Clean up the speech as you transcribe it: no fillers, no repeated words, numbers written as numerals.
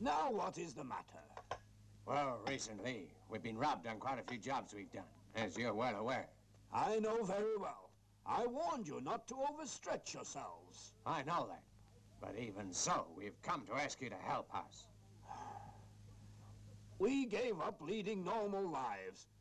Now what is the matter? Well, recently, we've been robbed on quite a few jobs we've done, as you're well aware. I know very well. I warned you not to overstretch yourselves. I know that. But even so, we've come to ask you to help us. We gave up leading normal lives